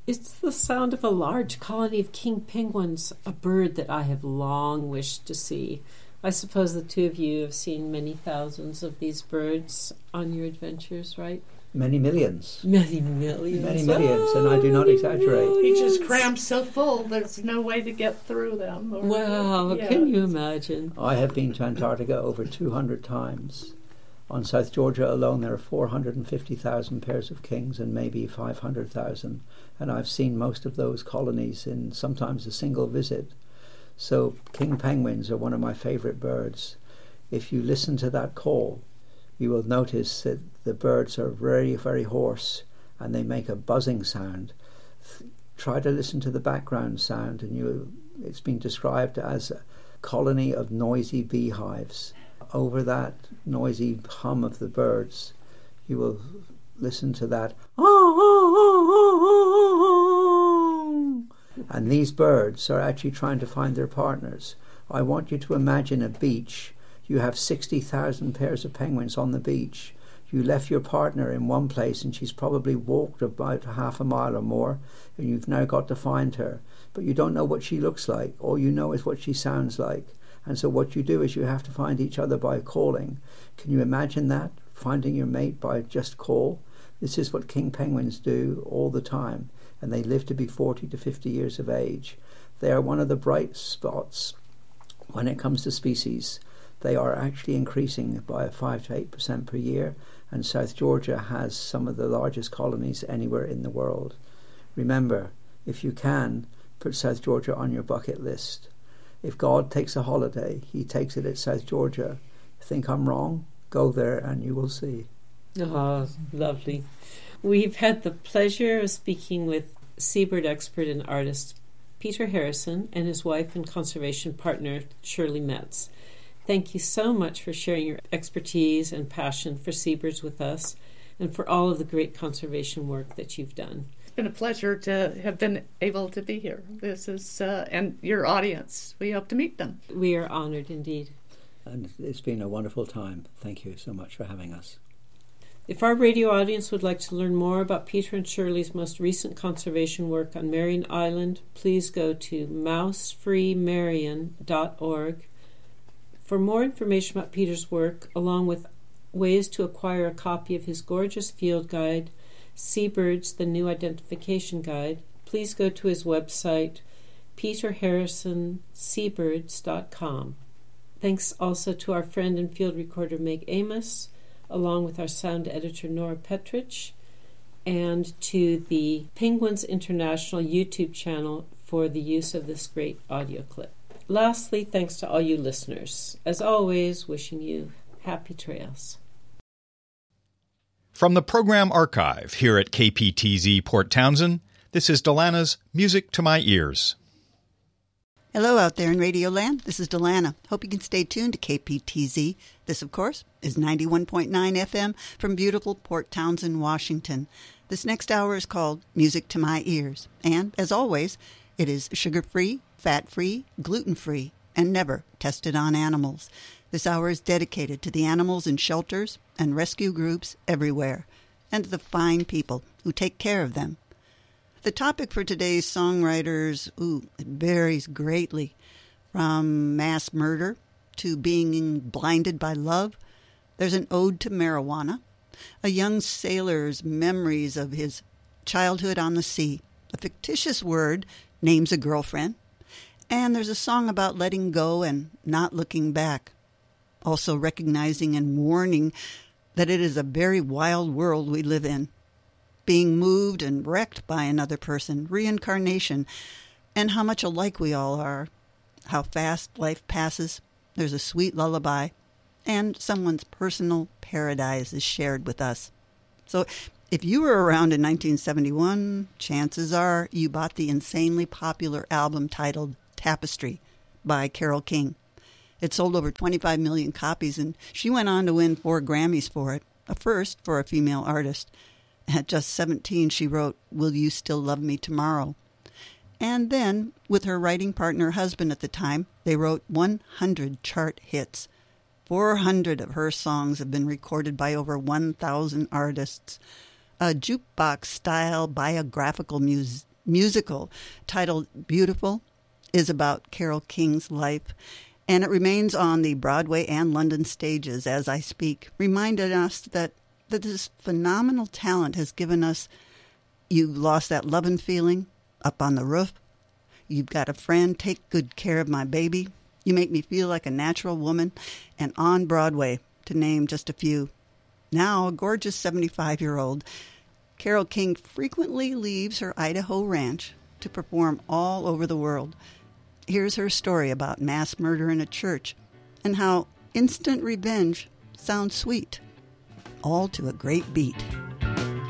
It's the sound of a large colony of king penguins, a bird that I have long wished to see. I suppose the two of you have seen many thousands of these birds on your adventures, right? Many millions. Many millions. Many millions, and I do not exaggerate. He just crammed so full, there's no way to get through them. Wow, can you imagine? I have been to Antarctica over 200 times. On South Georgia alone, there are 450,000 pairs of kings and maybe 500,000, and I've seen most of those colonies in sometimes a single visit. So king penguins are one of my favourite birds. If you listen to that call, you will notice that the birds are very, very hoarse and they make a buzzing sound. Try to listen to the background sound, and it's been described as a colony of noisy beehives. Over that noisy hum of the birds, you will listen to that. And these birds are actually trying to find their partners. I want you to imagine a beach. You have 60,000 pairs of penguins on the beach. You left your partner in one place and she's probably walked about half a mile or more, and you've now got to find her. But you don't know what she looks like. All you know is what she sounds like. And so what you do is you have to find each other by calling. Can you imagine that? Finding your mate by just call? This is what king penguins do all the time, and they live to be 40 to 50 years of age. They are one of the bright spots when it comes to species. They are actually increasing by 5 to 8% per year, and South Georgia has some of the largest colonies anywhere in the world. Remember, if you can, put South Georgia on your bucket list. If God takes a holiday, he takes it at South Georgia. Think I'm wrong? Go there and you will see. Oh, lovely. We've had the pleasure of speaking with seabird expert and artist Peter Harrison and his wife and conservation partner Shirley Metz. Thank you so much for sharing your expertise and passion for seabirds with us, and for all of the great conservation work that you've done. It's been a pleasure to have been able to be here. This is, and your audience. We hope to meet them. We are honored indeed. And it's been a wonderful time. Thank you so much for having us. If our radio audience would like to learn more about Peter and Shirley's most recent conservation work on Marion Island, please go to mousefreemarion.org. For more information about Peter's work, along with ways to acquire a copy of his gorgeous field guide, Seabirds, the New Identification Guide, please go to his website, peterharrisonseabirds.com. Thanks also to our friend and field recorder Meg Amos, along with our sound editor Nora Petrich, and to the Penguins International YouTube channel for the use of this great audio clip. Lastly, thanks to all you listeners. As always, wishing you happy trails. From the program archive here at KPTZ Port Townsend, this is Delana's Music to My Ears. Hello out there in Radio Land. This is Delana. Hope you can stay tuned to KPTZ. This, of course, is 91.9 FM from beautiful Port Townsend, Washington. This next hour is called Music to My Ears. And, as always, it is sugar-free, fat-free, gluten-free, and never tested on animals. This hour is dedicated to the animals in shelters and rescue groups everywhere, and to the fine people who take care of them. The topic for today's songwriters, it varies greatly, from mass murder to being blinded by love. There's an ode to marijuana, a young sailor's memories of his childhood on the sea. A fictitious word names a girlfriend, and there's a song about letting go and not looking back. Also recognizing and warning that it is a very wild world we live in. Being moved and wrecked by another person, reincarnation, and how much alike we all are. How fast life passes. There's a sweet lullaby, and someone's personal paradise is shared with us. So if you were around in 1971, chances are you bought the insanely popular album titled Tapestry by Carole King. It sold over 25 million copies, and she went on to win 4 Grammys for it, a first for a female artist. At just 17, she wrote, "Will You Still Love Me Tomorrow?" And then, with her writing partner husband at the time, they wrote 100 chart hits. 400 of her songs have been recorded by over 1,000 artists. A jukebox-style biographical musical titled Beautiful is about Carole King's life, and it remains on the Broadway and London stages as I speak, reminding us that this phenomenal talent has given us You Lost That Lovin' Feeling, Up on the Roof, You've Got a Friend, Take Good Care of My Baby, You Make Me Feel Like a Natural Woman, and On Broadway, to name just a few. Now a gorgeous 75-year-old, Carole King frequently leaves her Idaho ranch to perform all over the world. Here's her story about mass murder in a church and how instant revenge sounds sweet, all to a great beat.